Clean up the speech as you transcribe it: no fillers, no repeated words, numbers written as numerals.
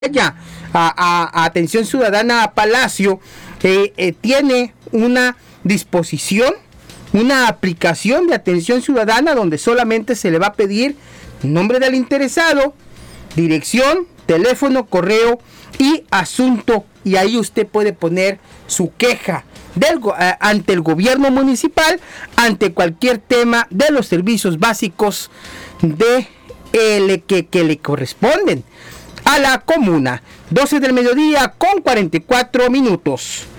a Atención Ciudadana a Palacio, tiene una disposición, una aplicación de atención ciudadana donde solamente se le va a pedir nombre del interesado, dirección, teléfono, correo y asunto, y ahí usted puede poner su queja ante el gobierno municipal, ante cualquier tema de los servicios básicos que le corresponden a la comuna. 12 del mediodía con 44 minutos.